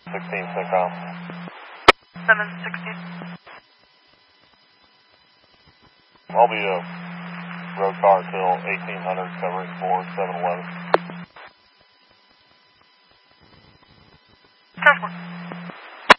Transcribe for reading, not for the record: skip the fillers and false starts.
16 716. I'll be a road car until 1800, covering 4711. Transport.